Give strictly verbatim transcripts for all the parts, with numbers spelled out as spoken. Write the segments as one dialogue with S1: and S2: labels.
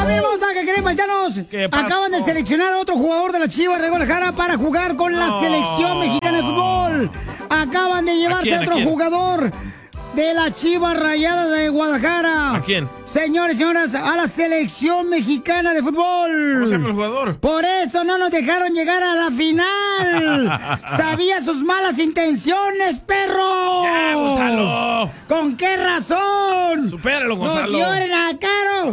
S1: Familia hermosa, ¿qué creen, paisanos? Acaban de seleccionar a otro jugador de la Chivas de Guadalajara para jugar con la
S2: No.
S1: selección mexicana de fútbol. Acaban de llevarse
S2: ¿A
S1: a,
S2: quién,
S1: otro
S2: a quién?
S1: jugador de la Chivas Rayadas de Guadalajara.
S2: ¿A quién?
S1: Señores y señoras, a la selección mexicana de fútbol.
S2: ¿Cómo se llama el jugador?
S1: Por eso no nos dejaron llegar a la final. Sabía sus malas intenciones, perro.
S2: ¡Ya, Gonzalo!
S1: ¿Con qué razón?
S2: Supéralo, Gonzalo.
S1: Nos dieron a Caro.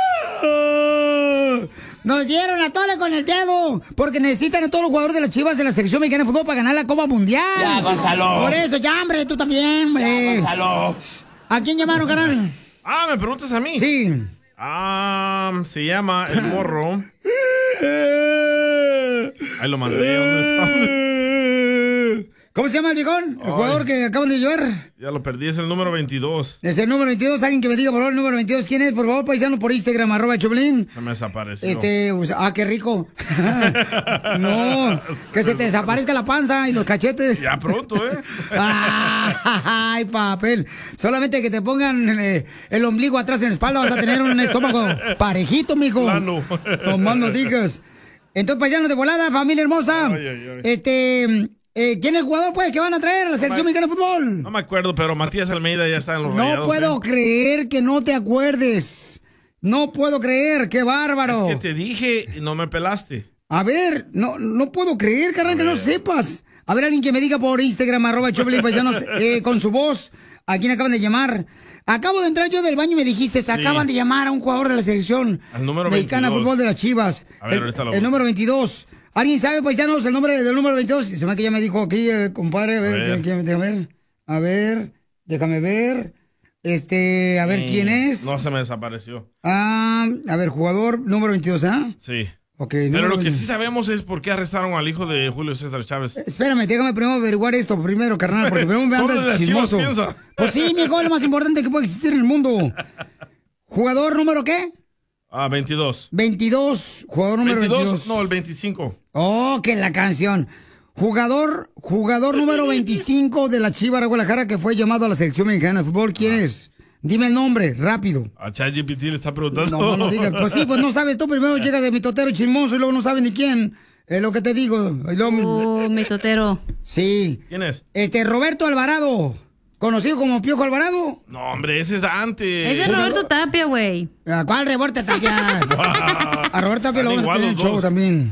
S1: ¡Ah! Nos dieron a Tole con el dedo. Porque necesitan a todos los jugadores de las Chivas en la selección mexicana de fútbol para ganar la Copa Mundial.
S2: Ya, Gonzalo.
S1: Por eso, ya, hombre, tú también, hombre.
S2: Ya, Gonzalo.
S1: ¿A quién llamaron, carnal?
S2: Ah, ¿me preguntas a mí?
S1: Sí.
S2: Ah, se llama El Morro. Ahí lo mandé. ¿Dónde
S1: ¿Cómo se llama el viejón? El
S2: Ay.
S1: jugador que acaban de llevar.
S2: está? Ya lo perdí, es el número veintidós.
S1: Es el número veintidós. Alguien que me diga, por favor, el número veintidós. ¿Quién es? Por favor, paisano, por Instagram, arroba Choplin.
S2: Se me desapareció.
S1: Este, pues, ah, qué rico. No, que se te desaparezca la panza y los cachetes.
S2: Ya pronto, ¿eh?
S1: Ay, papel. Solamente que te pongan eh, el ombligo atrás en la espalda vas a tener un estómago parejito, mijo.
S2: Plano.
S1: No más no digas. Entonces, paisanos de volada, familia hermosa.
S2: Ay, ay, ay.
S1: Este, eh, ¿quién es el jugador, pues, que van a traer a la selección mexicana de fútbol?
S2: No me acuerdo, pero Matías Almeida ya está en los
S1: No
S2: Rayados,
S1: puedo
S2: ¿eh?
S1: creer que no te acuerdes. No puedo creer, qué bárbaro.
S2: Es que te dije y no me pelaste.
S1: A ver, no, no puedo creer, carnal, que no sepas. A ver, alguien que me diga por Instagram, arroba Choplin Paisanos, eh, con su voz, a quién acaban de llamar. Acabo de entrar yo del baño y me dijiste, se acaban de llamar a un jugador de la selección
S2: Al número
S1: mexicana de
S2: veintidós.
S1: fútbol de las Chivas.
S2: A ver,
S1: el,
S2: ahorita lo
S1: el
S2: busco.
S1: número veintidós. ¿Alguien sabe, paisanos, el nombre del número veintidós? Se me que ya me dijo aquí el compadre. A ver,
S2: A ver.
S1: ¿quién- déjame ver. A ver, déjame ver. Este, a ver,
S2: Mm,
S1: ¿quién es?
S2: No, se me desapareció.
S1: Ah, a ver, jugador número veintidós, ¿ah?
S2: Sí.
S1: Ok,
S2: Pero
S1: número
S2: lo que
S1: veintidós.
S2: sí sabemos es por qué arrestaron al hijo de Julio César Chávez.
S1: Espérame, déjame primero averiguar esto primero, carnal, porque primero me
S2: Solo de
S1: anda
S2: las
S1: chismoso.
S2: Chivas piensa.
S1: Pues sí, mijo, es lo más importante que puede existir en el mundo. ¿Jugador número qué?
S2: Ah, veintidós.
S1: veintidós, jugador número
S2: veintidós,
S1: veintidós.
S2: no, el veinticinco.
S1: Oh, que la canción. Jugador, jugador número veinticinco de la Chivas de Guadalajara que fue llamado a la selección mexicana de fútbol. ¿Quién es? Dime el nombre, rápido.
S2: A ChatGPT le está preguntando.
S1: No, no digas. Pues sí, pues no sabes tú. Primero llegas de mi totero chismoso y luego no sabes ni quién. Es lo que te digo. Y luego-
S3: Oh, mi totero.
S1: Sí.
S2: ¿Quién es?
S1: Este, Roberto Alvarado. Conocido como Piojo Alvarado.
S2: No, hombre, ese es antes.
S3: Ese es Roberto Tapia, güey.
S1: ¿A cuál Roberto Tapia? A Roberto Tapia lo vamos a tener en el show también.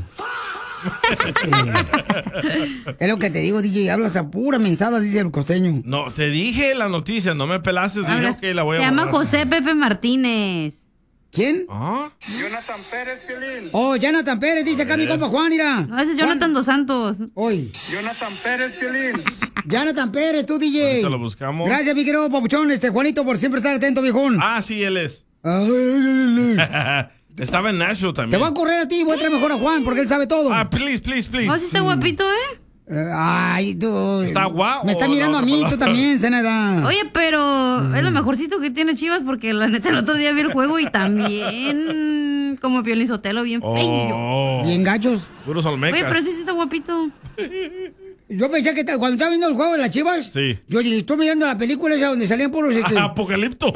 S1: Este, es lo que te digo, D J. Hablas a pura mensada, dice el costeño.
S2: No, te dije la noticia, no me pelaste. Dije,
S3: Ahora,
S2: ok, la voy a
S3: se llama
S2: borrar.
S3: José Pepe Martínez.
S1: ¿Quién?
S2: ¿Ah?
S4: Jonathan Pérez, Piolín.
S1: Oh, Jonathan Pérez, dice acá mi compa Juan, mira.
S3: No, ese es Jonathan Dos Santos.
S1: Hoy.
S4: Jonathan Pérez, Piolín.
S1: Jonathan Pérez, tú, D J.
S2: Ahorita lo buscamos.
S1: Gracias, mi querido papuchón, este Juanito, por siempre estar atento, viejón.
S2: Ah, sí, él es.
S1: Ay, ay, ay, ay.
S2: Estaba en Nashville también.
S1: Te voy a correr a ti, voy a traer mejor a Juan, porque él sabe todo.
S2: Ah, please, please, please.
S3: Oh, sí está guapito, ¿eh?
S1: Eh, ay, tú.
S2: ¿Está guapo
S1: Me está
S2: o
S1: mirando
S2: la
S1: a
S2: otra
S1: mí, tú
S2: palabra?
S1: también, Senada.
S3: Oye, pero es lo mejorcito que tiene Chivas porque la neta el otro día vi el juego y también como Piolín Sotelo, bien feo.
S2: Oh,
S1: Bien gachos.
S2: puros
S3: Oye,
S2: olmecas.
S3: pero sí, sí está guapito.
S1: Yo pensé que ta- cuando estaba viendo el juego de las Chivas,
S2: Sí.
S1: yo dije, estoy mirando la película esa donde salían puros este.
S2: Apocalipto.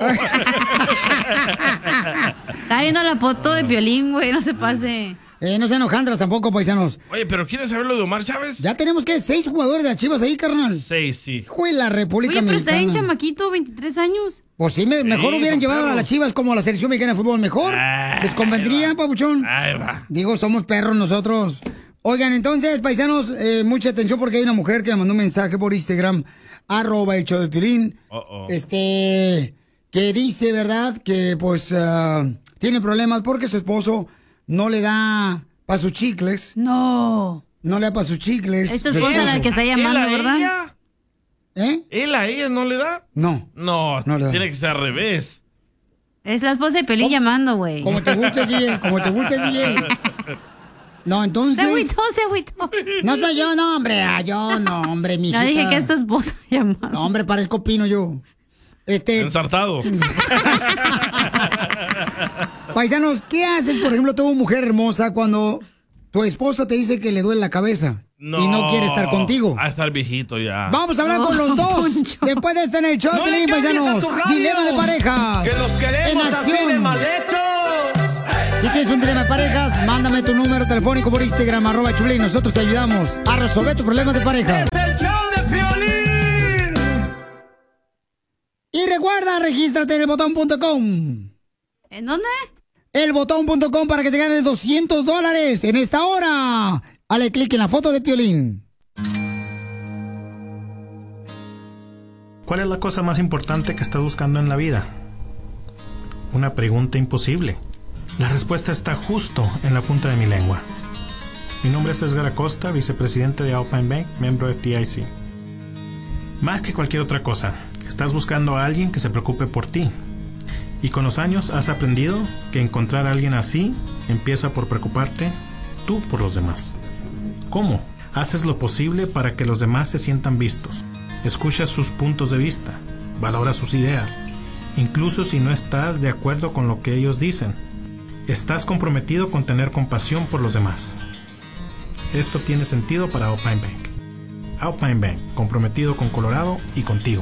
S3: Está viendo la foto de Piolín, güey, no se pase.
S1: Eh, no sean hojandras tampoco, paisanos.
S2: Oye, pero ¿quieres saber lo de Omar Chávez?
S1: Ya tenemos que seis jugadores de las Chivas ahí, carnal.
S2: Seis, sí.
S1: Hijo de la República
S3: Oye, pero está
S1: Mexicana.
S3: bien chamaquito, veintitrés años.
S1: Pues sí, me- mejor hubieran
S2: son
S1: llevado a
S2: perros.
S1: las Chivas como a la selección mexicana de fútbol. Mejor.
S2: Ah,
S1: Les convendría,
S2: ahí va.
S1: papuchón.
S2: Ahí va.
S1: Digo, somos perros nosotros. Oigan, entonces, paisanos, eh, mucha atención porque hay una mujer que me mandó un mensaje por Instagram, arroba el show de Piolín.
S2: Oh, oh.
S1: Este, que dice, ¿verdad? Que pues ah, tiene problemas porque su esposo no le da pa' sus chicles.
S3: No.
S1: No le da pa' sus chicles.
S3: Esta
S1: su
S3: esposa
S1: esposo.
S3: la que está llamando,
S2: ¿Él a
S3: ¿verdad?
S2: ella?
S1: ¿Eh?
S2: ¿Él a ella no le da?
S1: No.
S2: No,
S1: No le da.
S2: tiene que ser al revés.
S3: Es la esposa de Piolín llamando, güey.
S1: Como te gusta, D J. Como te gusta, D J. No,
S3: Se
S1: entonces.
S3: agüitó, se agüitó.
S1: No soy yo, no, hombre. Ah, yo, no, hombre, mi
S3: No dije que es tu esposa llamando.
S1: No, hombre, parezco pino yo. Este.
S2: Ensartado.
S1: Paisanos, ¿qué haces, por ejemplo, tú, mujer hermosa, cuando tu esposo te dice que le duele la cabeza y no quiere estar contigo?
S2: A estar viejito ya.
S1: Vamos a hablar
S3: No,
S1: con los dos.
S3: Poncho.
S1: Después de este en el show,
S4: No le
S1: Piolín,
S4: cambies a
S1: paisanos.
S4: tu radio.
S1: Dilema de pareja.
S4: Que los queremos
S1: En
S4: así de
S1: acción.
S4: mal hechos.
S1: Si tienes un dilema de parejas, mándame tu número telefónico por Instagram, arroba Choplin. Nosotros te ayudamos a resolver tu problema de pareja.
S5: ¡Es el show de Piolín!
S1: Y recuerda, regístrate en el botón punto com.
S3: ¿En dónde?
S1: el botón punto com para que te ganes doscientos dólares en esta hora. Dale clic en la foto de Piolín.
S6: ¿Cuál es la cosa más importante que estás buscando en la vida? Una pregunta imposible. La respuesta está justo en la punta de mi lengua. Mi nombre es Edgar Acosta, vicepresidente de Alpine Bank, miembro F D I C. Más que cualquier otra cosa, estás buscando a alguien que se preocupe por ti. Y con los años has aprendido que encontrar a alguien así empieza por preocuparte tú por los demás. ¿Cómo? Haces lo posible para que los demás se sientan vistos. Escuchas sus puntos de vista, valora sus ideas, incluso si no estás de acuerdo con lo que ellos dicen. Estás comprometido con tener compasión por los demás. Esto tiene sentido para Alpine Bank. Alpine Bank, comprometido con Colorado y contigo.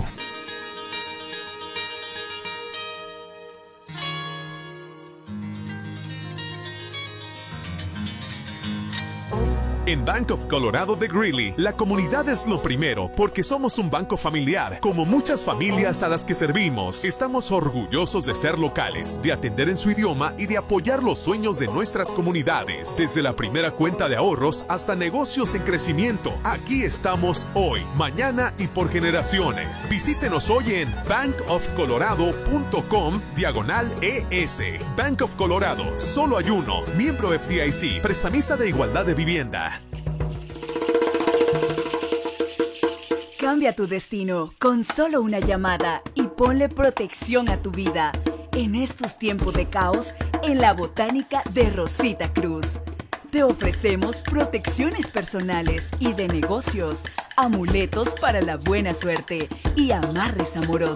S7: En Bank of Colorado de Greeley, la comunidad es lo primero porque somos un banco familiar, como muchas familias a las que servimos. Estamos orgullosos de ser locales, de atender en su idioma y de apoyar los sueños de nuestras comunidades. Desde la primera cuenta de ahorros hasta negocios en crecimiento, aquí estamos hoy, mañana y por generaciones. Visítenos hoy en bank of colorado punto com diagonal E S. Bank of Colorado, solo hay uno, miembro F D I C, prestamista de igualdad de vivienda.
S8: Cambia tu destino con solo una llamada y ponle protección a tu vida en estos tiempos de caos en la Botánica de Rosita Cruz. Te ofrecemos protecciones personales y de negocios, amuletos para la buena suerte y amarres amorosos.